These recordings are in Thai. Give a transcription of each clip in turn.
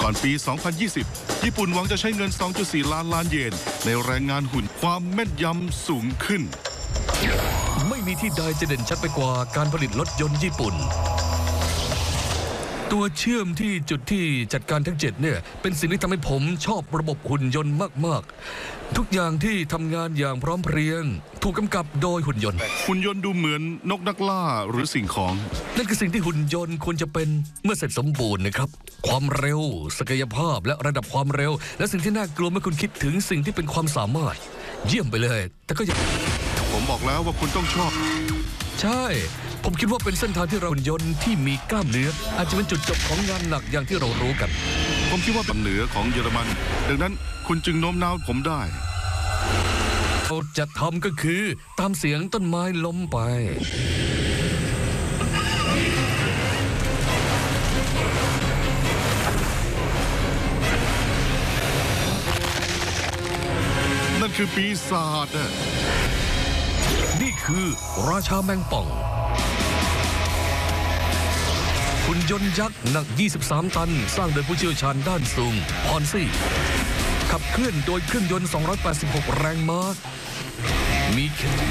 ก่อนปี 2020 ญี่ปุ่นหวังจะใช้เงิน 2.4 ล้านเยนในแรงงานหุ่นความแม่นยำสูงขึ้นไม่มีที่ใดจะเด่นชัดไปกว่าการผลิตรถยนต์ญี่ปุ่นตัวเชื่อมที่จุดที่จัดการทั้ง7เนี่ยเป็นสิ่งที่ทำให้ผมชอบระบบหุ่นยนต์มากๆทุกอย่างที่ทำงานอย่างพร้อมเพรียงถูกกำกับโดยหุ่นยนต์ดูเหมือนนกนักล่าหรือสิ่งของนั่นคือสิ่งที่หุ่นยนต์ควรจะเป็นเมื่อเสร็จสมบูรณ์นะครับความเร็วศักยภาพและระดับความเร็วและสิ่งที่น่ากลัวเมื่อคุณคิดถึงสิ่งที่เป็นความสามารถเยี่ยมไปเลยแต่ก็ยังผมบอกแล้วว่าคุณต้องชอบใช่ผมคิดว่าเป็นเส้นทางที่เราหุ่นยนต์ที่มีกล้ามเนื้ออาจจะเป็นจุดจบของงานหนักอย่างที่เรารู้กันผมคิดว่าเป็นเหนือของเยอรมันดังนั้นคุณจึงโน้มน้าวผมได้เราจะทำก็คือตามเสียงต้นไม้ล้มไปนั่นคือปีศาจน่ะนี่คือราชาแมงป่องหุ่นยนต์ยักษ์หนัก23ตันสร้างโดยผู้เชี่ยวชาญด้านสูงพอนซี่ขับเคลื่อนโดยเครื่องยนต์286แรงม้ามีเข็ม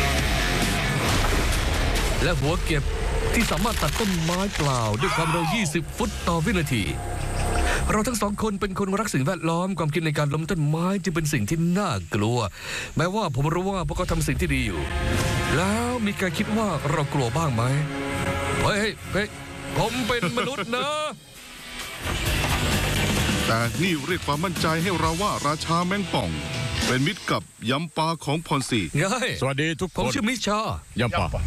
และหัวเก็บที่สามารถตัดต้นไม้เปล่าด้วยความเร็ว20ฟุตต่อวินาทีเราทั้งสองคนเป็นคนรักสิ่งแวดล้อมความคิดในการล้มต้นไม้จึงเป็นสิ่งที่น่ากลัวแม้ว่าผมรู้ว่าพวกเขาทำสิ่งที่ดีอยู่แล้วมีการคิดว่าเรากลัวบ้างไหมเฮ้ยผมเป็นมนุษย์นะแต่นี่เรียกความมั่นใจให้เราว่าราชาแมงป่องเป็นมิตรกับยำปลาของพรซีสวัสดีทุกคนผมชื่อมิชายำปลา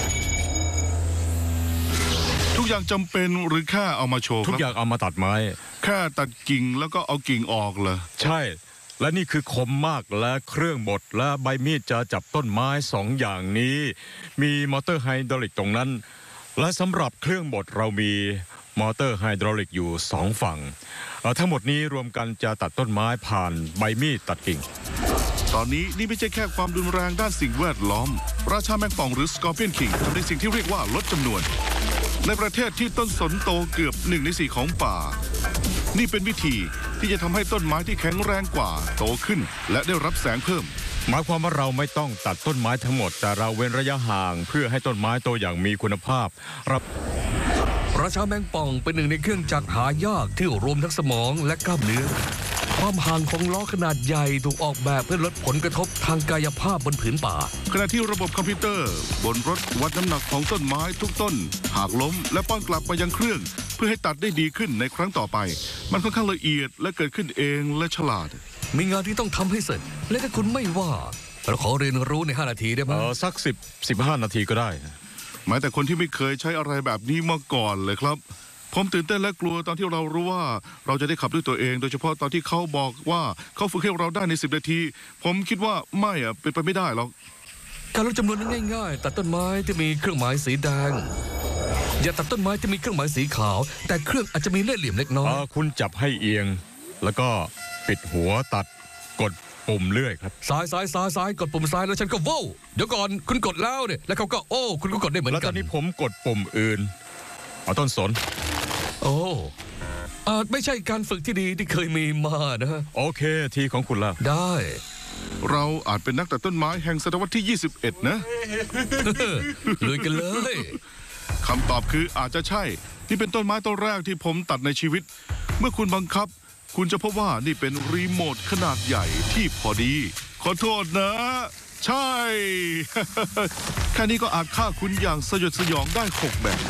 ทุกอย่างจำเป็นหรือแค่เอามาโชว์ทุกอย่างเอามาตัดไม้แค่ตัดกิ่งแล้วก็เอากิ่งออกเลยใช่และนี่คือคมมากและเครื่องบดและใบมีดจะจับต้นไม้2อย่างนี้มีมอเตอร์ไฮดรอลิกตรงนั้นและสำหรับเครื่องบดเรามีมอเตอร์ไฮดรอลิกอยู่2ฝั่งทั้งหมดนี้รวมกันจะตัดต้นไม้ผ่านใบมีดตัดกิ่งตอนนี้นี่ไม่ใช่แค่ความรุนแรงด้านสิ่งแวดล้อมราชาแมงป่องหรือสกอร์เปียนคิงทำในสิ่งที่เรียกว่าลดจำนวนในประเทศที่ต้นสนโตเกือบ1 ใน 4ของป่านี่เป็นวิธีที่จะทำให้ต้นไม้ที่แข็งแรงกว่าโตขึ้นและได้รับแสงเพิ่มหมายความว่าเราไม่ต้องตัดต้นไม้ทั้งหมดแต่เราเว้นระยะห่างเพื่อให้ต้นไม้โตอย่างมีคุณภาพราชาแมงป่องเป็นหนึ่งในเครื่องจักรหายากที่รวมทั้งสมองและกล้ามเนื้อความห่างของล้อขนาดใหญ่ถูกออกแบบเพื่อลดผลกระทบทางกายภาพบนผืนป่าขณะที่ระบบคอมพิวเตอร์บนรถวัดน้ำหนักของต้นไม้ทุกต้นหากล้มและป้อนกลับไปยังเครื่องเพื่อให้ตัดได้ดีขึ้นในครั้งต่อไปมันค่อนข้างละเอียดและเกิดขึ้นเองและฉลาดมีงานที่ต้องทำให้เสร็จและถ้าคุณไม่ว่าเราขอเรียนรู้ใน5 นาทีได้ไหมสัก15 นาทีก็ได้แม้แต่คนที่ไม่เคยใช้อะไรแบบนี้มาก่อนเลยครับผมตื่นเต้นและกลัวตอนที่เรารู้ว่าเราจะได้ขับด้วยตัวเองโดยเฉพาะตอนที่เขาบอกว่าเขาฝึกให้เราได้ใน10 นาทีผมคิดว่าไม่เป็นไปไม่ได้หรอกการลดจำนวนนั้นง่ายๆตัดต้นไม้ที่มีเครื่องหมายสีแดงอย่าตัดต้นไม้ที่มีเครื่องหมายสีขาวแต่เครื่องอาจจะมีเล่ห์เหลี่ยมเล็กน้อยคุณจับให้เอียงแล้วก็ปิดหัวตัดกดปุ่มเลื่อยครับซ้ายกดปุ่มซ้ายแล้วฉันก็โว้เดี๋ยวก่อนคุณกดแล้วเนี่ยแล้วเขาก็โอ้คุณก็กดได้เหมือนกันแล้วตอนนี้ผมกดปุ่มอื่นเอาต้นสนโอ้ไม่ใช่การฝึกที่ดีที่เคยมีมานะโอเคทีของคุณแล้วได้เราอาจเป็นนักตัดต้นไม้แห่งศตวรรษที่21นะลุยกันเลยคำตอบคืออาจจะใช่นี่เป็นต้นไม้ต้นแรกที่ผมตัดในชีวิตเมื่อคุณบังคับคุณจะพบว่านี่เป็นรีโมทขนาดใหญ่ที่พอดีขอโทษนะใช่แค่นี้ก็อาจฆ่าคุณอย่างสยดสยองได้6 แบบ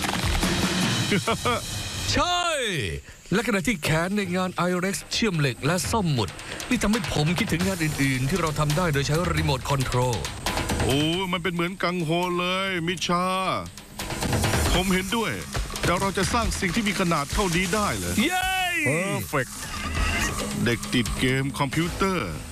ใช่และขณะที่แขนในงานไอเร็กซ์เชื่อมเหล็กและซ่อมหมุดนี่ทำให้ผมคิดถึงงานอื่นๆที่เราทำได้โดยใช้รีโมทคอนโทรลโอ้มันเป็นเหมือนกังโฮเลยมิชาผมเห็นด้วยแต่เราจะสร้างสิ่งที่มีขนาดเท่านี้ได้เหรอเย้ Perfect เด็กติดเกมคอมพิวเตอร์